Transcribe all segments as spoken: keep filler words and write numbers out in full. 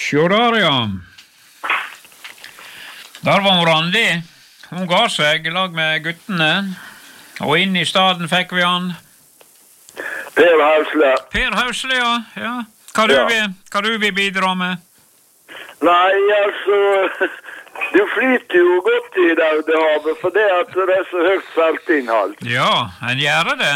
Sjå der, ja. Der var hun Randi. Hun ga seg i lag med guttene. Og inn i staden fikk vi han. Per Hausle. Per Hausle, ja. ja. Hva, du Ja. vil, hva du vil bidra med? Nei, altså, du flyter jo godt i Daudehavet, for det at det er så høyt saltinnhold. Ja, en gjør det.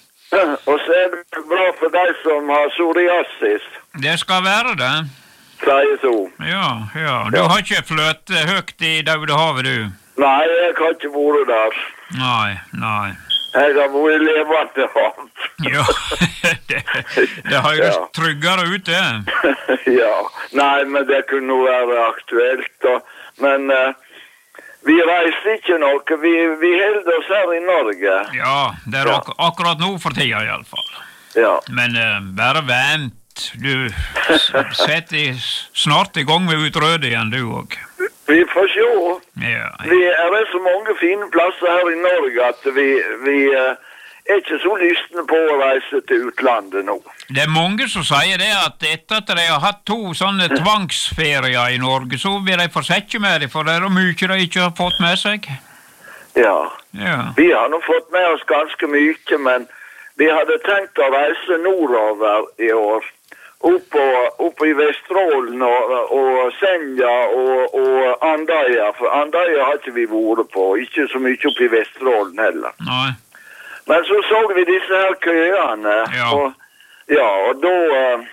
Og så er det bra for deg som har psoriasis, Det skal være det. sier så. Ja, ja. Du Ja. har ikke fløt høyt i Daudehavet, du? Nei, jeg har ikke vært der. Nei, nei. Jeg har vært levende hav. Ja, det, det høres Ja. tryggere ut, det. Ja, nei, men det kunne være aktuelt da. Men uh, vi reiser ikke noe, vi, vi holder oss her i Norge. Ja, det er Ja. ak akkurat nå for tida i alle fall. Ja, Men uh, bare vent. Du s- setter i- snart i gang med utrøde igjen, du òg. vi får se. Ja, Vi er så mange fine plasser her i Norge at vi, vi uh, er ikke så lystne på å reise til utlandet nå. det er mange som sier det at etter at de har hatt to sånne tvangsferier i Norge, så vil de fortsette med det, for det er mye de ikke har fått med seg. Ja, Ja, vi har nå fått med oss ganske mye, men vi hadde tenkt å reise nordover i år. Opp, og, opp i Vesterålen og, og Senja og, og Andøya, for Andøya har ikke vi vært på, ikke så mye opp i Vesterålen heller. nei. Men så så vi disse her køene, Ja. og, ja, og da, eh,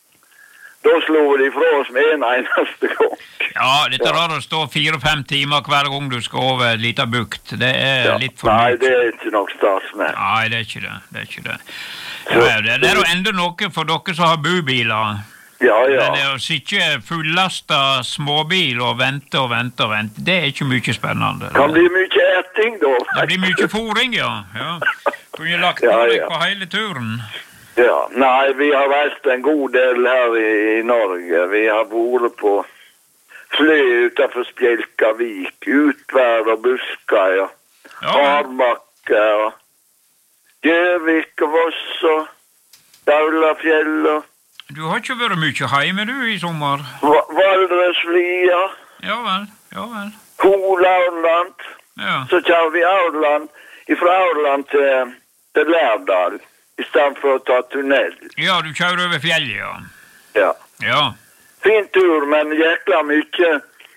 da slo vi de fra oss med en eneste gang. Ja, dette der å stå fire-fem timer hver gang du skal over et lite bukt, det er Ja. litt for Nei, mye. det er ikke nok stas med. Nei, det er ikke det. Det er ikke det. Ja, det, det er jo enda noe for dere som har bubiler. Ja, ja. Men det å sitte fullasta småbil og vente og vente og vente, det er ikke mye spennende. Kan bli mye eting da. Det blir mye fôring, ja. ja. Kunne lagt på Ja, deg ja. på hele turen. Ja, nei, vi har reist en god del her i, i Norge. Vi har vært på Flø utenfor Spjelkavik, Utvær og Buskøy og Ja, Arbakke og Gjøvik og Voss og Daulafjell og du har ikke vært mye hjemme, du, i sommer. Va- Valdresflia, Ja vel, ja vel. Hol-Aurland. Ja, Så kjører vi Aurland, ifra Aurland til, til Lærdal, i stedet for å ta tunnel. ja du kjører over fjellet, ja. Ja. Ja, Fin tur, men jækla mye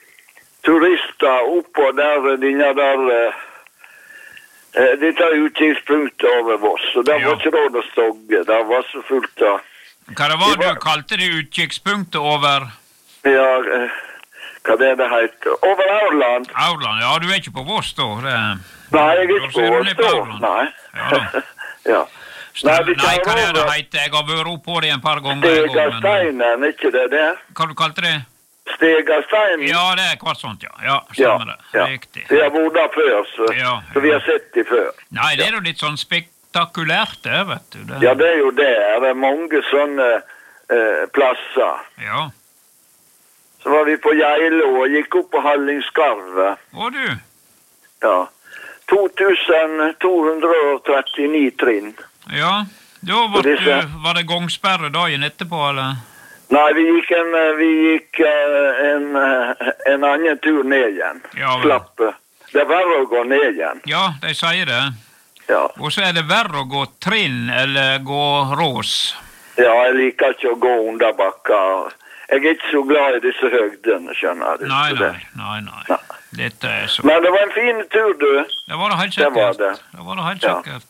turister oppå der, denne der, eh, eh, de tar utgangspunkt over Voss, og det Ja. var ikke råd å stogge, det var så fullt av, hva det var Det var- du kalte det utkikspunktet over ja, eh, hva det det heter, over Aurland. Aurland? Ja, du er ikke på Voss da. Det... Nei, jeg er Da ikke ser du på ned på Åstå, Aurland. nei. Ja da. Ja. Nei, vi Nei, hva tar er det det over heter? Jeg har vært opp på det en par ganger. jeg også, men- Stegasteinen, ikke det det? Hva du kalte det? Stegasteinen? Ja, det er kvart sånt, ja. Ja, Ja, stemmer det. ja. Riktig. Vi har vært der før, så, Ja, så vi ja. har sett de før. Nei, det er jo litt sånn spektakulært det, vet du. Det... Ja, det er jo det. Det er mange sånne eh, plasser. Ja. Så var vi på Geilo og gikk opp på Hallingskarvet. Og du? Ja. to tusen to hundre og trettini trinn. Ja, da var, Og disse- du, var det gangsperre dagen etterpå, eller? Nei, vi gikk en, eh, vi gikk eh, en, eh, en annen tur ned igjen. Ja, vel. Slapp. eh, Det er verre å gå ned igjen. Ja, de sier det. Ja. Og så er det verre å gå trinn eller gå rås. Ja, jeg liker ikke å gå under bakka. Jeg er ikke så glad i disse høgdene, skjønner du. Nei, Så nei, det- nei, nei. Nei. Dette er så... Men det var en fin tur, du. Det var det helt Det var sikkert. det. Det var det helt Ja. sikkert.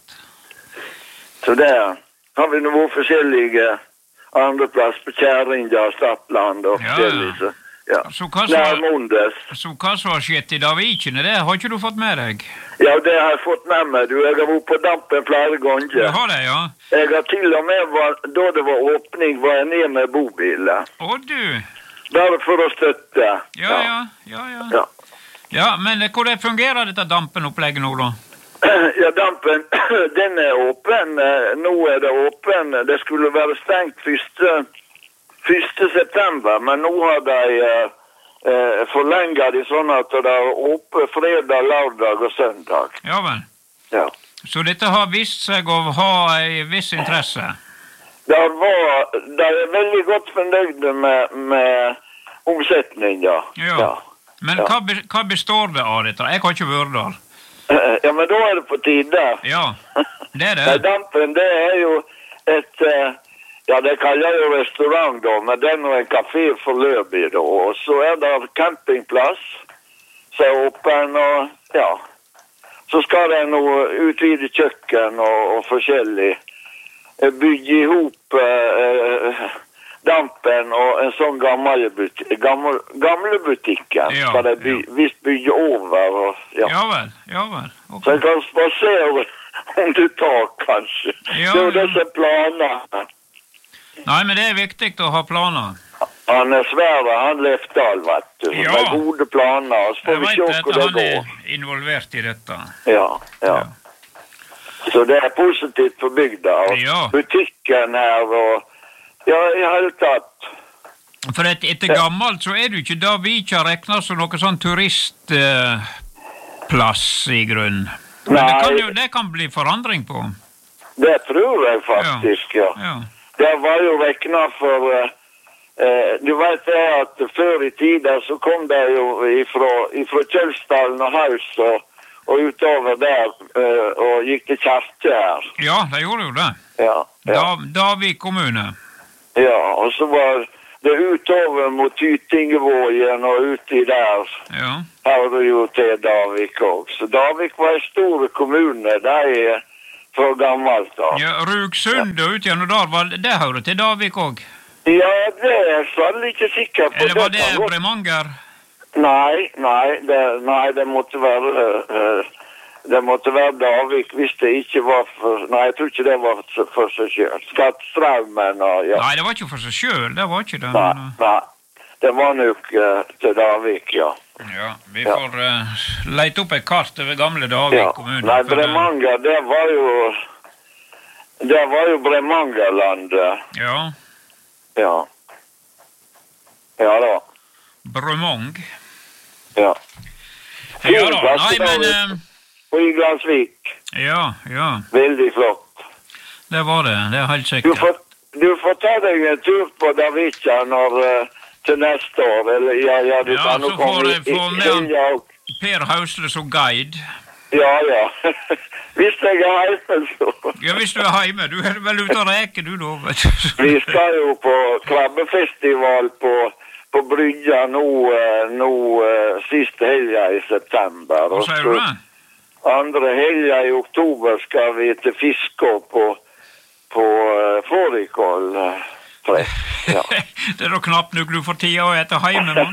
Så der har vi nå vært forskjellige andre plass på Kjæringa, Stadland og Ja, forskjellige. Så, ja. Så hva så... Nærmundes. Så hva som har skjedd i Davikene, det har ikke du fått med deg? Ja, det har jeg fått med meg. Du, jeg har vært på dampen flere Du ganger. har det, ja? Jeg har til og med, var, da det var åpning, var jeg ned med bobiler. Å, du. Bare for å støtte. Ja, ja, ja, ja. Ja. Ja, men hvordan fungerer dette dampenopplegget nå, da? Ja, dampen, den er åpen. Eh, Nå er det åpen. Det skulle være stengt første, første september, men nå har de eh, eh, forlenget det sånn at det er åpen fredag, lørdag og søndag. Ja vel. Ja. Så dette har vist seg å ha en viss interesse? Der var, de er veldig godt fornøyde med, med omsetning, ja. Ja. Ja. Men Ja. hva, be, hva består det av dette? Jeg har ikke vært der. Ja, men da er det på tide. Ja, det er Nei, det. Dampen, det er jo et, eh, ja, det kaller jeg jo restaurant da, men det er nå en kafé forløpig da, og så er det campingplass, så er åpen, og ja, så skal det noe utvide kjøkken og, og forskjellig, Eh, bygge ihop eh, Dampen og en sånn gammel butikk, gammel, gamle butikken, Ja, skal det by, ja. visst bygge over, og ja. Ja vel, ja vel. Ok. Så jeg kan spasere om du tar, kanskje. Ja, det er jo ja. disse planene. Nei, men det er viktig å ha planer. Han er Sverre, han Lefdal, vet du. Ja. Med gode planer, så får Jeg vi vet se at hvor det han går. er involvert i dette. Ja, ja. Så det er positivt for bygda, og Ja. butikken her, og ja, i hele tatt. For et, etter gammelt så er det jo ikke da vi ikke har regnet som noe sånn turistplass i grunn. Men det kan jo det kan bli forandring på. Det tror jeg faktisk, ja. Ja. Det var jo regnet for... eh, eh, du vet det at før i tiden så kom det jo ifra, ifra Kjølsdalen og Haus og, og utover der eh, og gikk til kjerke her. Ja, de gjorde jo det. Ja, ja. Da, Davik kommune. Ja, og så var det utover mot Tytingevågen og uti der. Ja. Her var det jo til Davik også. Så Davik var en stor kommune, det er fra gammelt da. Ja, Rugsund og ut gjennom der, var, det hører til Davik også. Ja, det er jeg sannelig ikke sikker på. Eller var det kan godt- Bremanger? Nei, nei, det, nei, det måtte være uh, det måtte være Davik hvis det ikke var for... Nei, jeg tror ikke det var for seg selv. Skattstraumen og ja. Nei, det var ikke for seg selv, det var ikke det. Nei, Men, nei. Det var nok uh, til Davik, ja. ja, vi Ja. får uh, lete opp et kart over gamle Davik ja. kommune. Nei, for det- Bremanger, det var jo... Det var jo Bremangerlandet. Ja, Ja. Ja da. Bremong. Ja. Ja da, nei, men... eh, Og i Glansvik. ja, ja, Veldig flott. det var det, det er helt Du sikkert. får, du får ta deg en tur på Davicia når, uh, til neste år. Eller, ja, ja, du Ja, kan jo så komme får i, jeg få i, med han. ja, Per Hausle som guide. ja, ja. Hvis jeg er hjemme, så. Ja, hvis du er hjemme, du er vel ute og reker du da, vet du. Vi skal jo på krabbefestival på, på Brygja nå, uh, nå uh, siste helga i september. Hva Og sier så du det? andre helga i oktober skal vi til Fiskå på, på uh, fårikål. Uh, treff. Ja. Det er da knapt nok du får tida å ete hjemme, mann.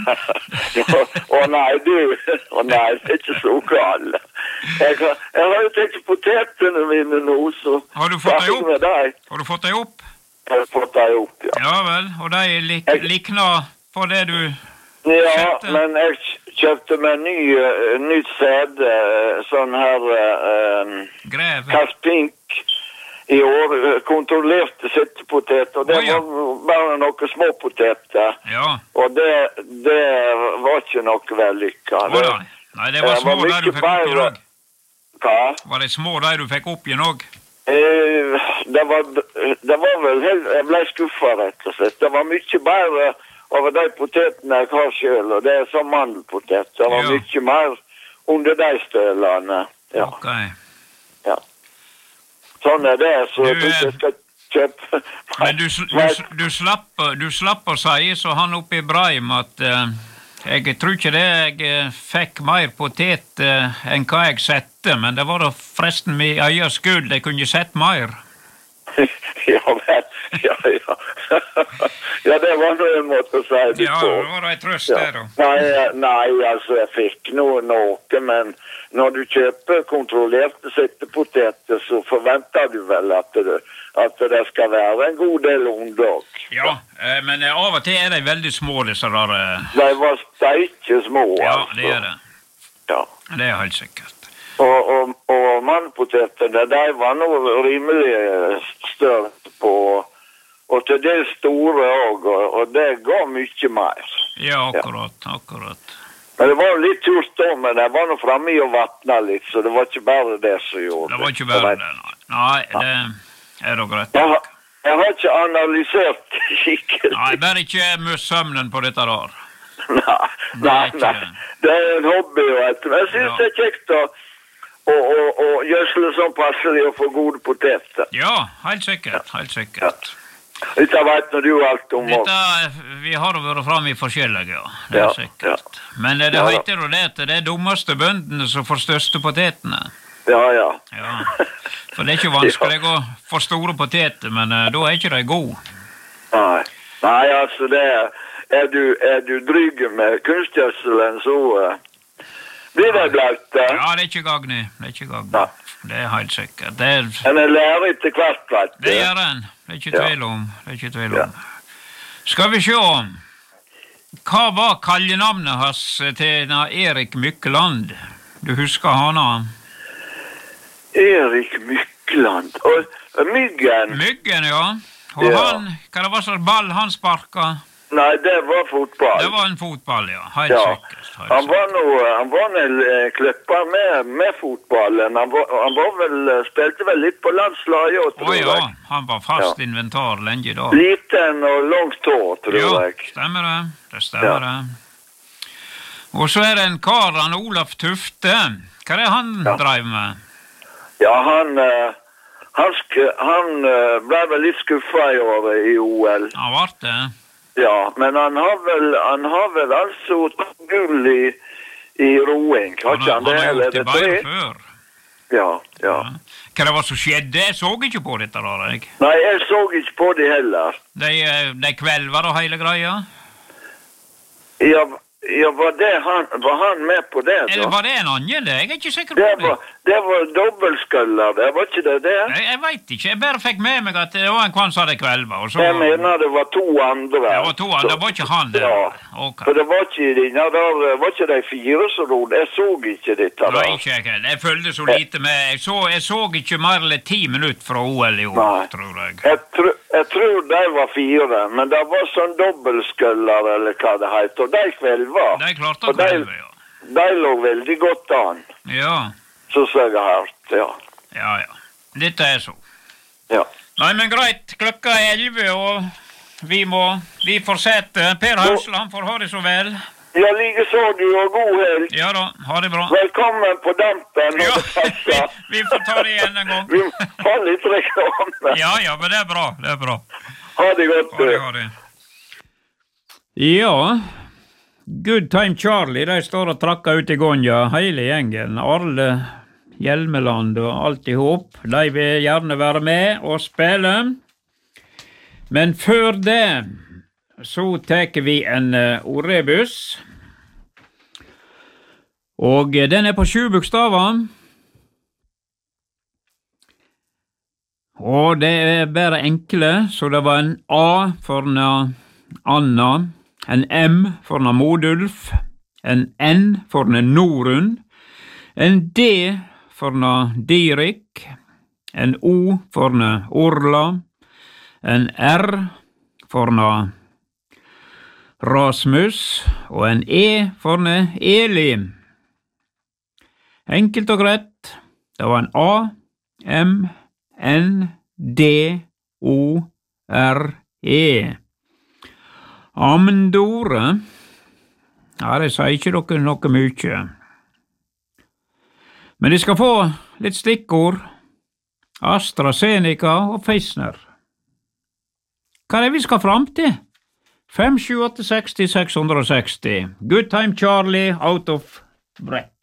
Å nei, du. Å nei, det er ikke så galt. Jeg, har- jeg har jo tenkt potetene mine nå, så... Har du fått deg Hva opp? med deg? Har du fått deg opp? Jeg har fått deg opp, ja. Ja vel, og de lik, likna på det du... Ja, Kjøpte? men jeg kjøpte meg ny, uh, nytt sæde, uh, sånn her uh, Grev. Kaspink i år, uh, kontrollerte settepotet, og det Å, ja. var bare noen små poteter, Ja. og det, det var ikke noe vellykka. Å da. Nei, det var Det små var de du mye fikk opp i bedre. dag. Hva? Var det små de du fikk opp i òg? Eh, det var, det var vel helt, jeg ble skuffet rett og slett. Det var mye bedre over de potetene jeg har selv, og det er som mandelpotet. Det var Ja. mye mer under de stølene. Ja, Ok. ja. Sånn er det, så Du, jeg tror ikke jeg skal kjøpe. Men du, sl- du, s- du, slapp, du slapp å si, så han oppe i Breim, at eh, jeg tror ikke det jeg eh, fikk mer potet eh, enn hva jeg sette, men det var da forresten min egen skyld, jeg kunne sett mer. Ja, men, ja, ja. Ja, det var noe en måte å si det Ja, på. det var da en trøst Ja. det da. Nei, nei, altså jeg fikk noe, noe, men når du kjøper kontrollerte settepoteter, så forventer du vel at det, at det skal være en god del ungdom. Ja, eh, men eh, av og til er de veldig små, disse der. eh, De var steike små, Ja, altså. det er det. Ja. Det er helt sikkert. Og, og, og mannpotetene, de var noe rimelig større på, og til dels store også, og, og det ga mye mer. Ja, akkurat, akkurat. Men det var jo litt turt da, men jeg var nå fremme i å vattne litt, så det var ikke bare det som gjorde Det var ikke bare det, nei. Nei, det er da greit. Jeg, har- jeg har ikke analysert skikkelig. Nei, bare ikke møss søvnen på dette der. Nei, nei, nei. Det er en hobby, vet du. Men jeg synes ja. det er kjekt å og, og, og gjødsle som passer i å få gode poteter. Ja, helt sikkert, helt sikkert. Ja. Dette vet når du alt om Dette, vi har vært frem i forskjellige, ja. Det er ja, sikkert. Ja. Men det ja, heter jo det at det er dummeste bøndene som får største potetene. Ja, ja. ja. For det er ikke vanskelig ja. å få store poteter, men uh, da er ikke de gode. Nei, nei altså det er, er du, er du dryg med kunstgjødselen, så uh, blir det blaut. Uh. Ja, det er ikke gagnig, det er ikke gagnig. Ja. Det er helt sikkert. Det er... Men jeg lærer etter hvert, vet du. Det gjør en. Det er ikke tvil om. Det er ikke tvil om. Ja. Skal vi se. Hva var kallenavnet hans til Erik Mykkeland? Du husker hana? Erik Mykkeland. Og Myggen. Myggen, ja. Og ja. han, hva det var slags ball han sparket? Nei, det var fotball. Det var en fotball, ja. Helt ja. sikkert. Helt han var nå, han var vel eh, kløpper med, med fotballen. Han var, han var vel, spilte vel litt på landslaget, tror jeg. Å ja, han var fast ja. inventar lenge da. Liten og langt hår, tror ja, jeg. Ja, stemmer det. Det stemmer ja. det. Og så er det en kar, han Olaf Tufte. Hva er det han ja. drev med? Ja, han... Uh, han, sk han uh, ble vel litt skuffet i året i O L. Han var det? Ja, men han har vel, han har vel altså gull i, i roing. Har ikke han det? Han har gjort det bare før. Ja, ja, ja. Hva det var som skjedde? Jeg så ikke på dette da, jeg. Nei, jeg så ikke på det heller. De, de kvelver og hele greia? Ja, ja var, det han, var han med på det da? Eller var det en annen? Jeg er ikke sikker på det. Det var, det var dobbeltskøller, det var ikke det det? Jeg, jeg vet ikke, jeg bare fikk med meg at det var en kvann som hadde kvelver. Så... Jeg mener det var to andre. Det var to andre, så... det var ikke han der. Ja, okay. For det var ikke dine, der var ikke de fire som rod. Jeg så ikke dette da. Nei, ikke jeg heller. Jeg følte så lite med. Jeg så, jeg så ikke mer eller ti minutter fra O L i år, Nei. tror jeg. Jeg, tr jeg tror de var fire, men det var sånn dobbeltskøller, eller hva det heter. Og de kvelver. De klarte å kvelve, ja. De lå veldig godt an. Ja. Så så jeg har hørt, ja. Ja, ja. Dette er så. Ja. Nei, men greit. Klokka er elleve, og vi må, vi får sette. Per Hausle, han får ha det så vel. Ja, like så du, og god helg. Ja da, ha det bra. Velkommen på dampen. Ja, vi, vi får ta det igjen en gang. Vi får litt reklame. Ja, ja, men det er bra, det er bra. Ha det godt, du. Ha det, ha det. Ja, Good Time Charlie, de står og trakker ut i Gonja, hele gjengen. Arle Hjelmeland og alt i hop. De vil gjerne være med og spille. Men før det så tar vi en uh, ordrebus. Og uh, den er på sju bokstaver. Og det er bare enkle, så det var en A for na Anna, en M for na Modulf, en N for na Norun, en D for na Dirik, en O for na Orla, en R for na Rasmus, og en E for na Eli. Enkelt og greit, det var en A, M, N, D, O, R, E. Amendore, ja, det sier ikke dere noe mye. Men de skal få litt stikkord. AstraZeneca og Pfizer. Hva er det vi skal fram til? fem sju åtte seks seks seks seksti. Good Time Charlie, out of breath.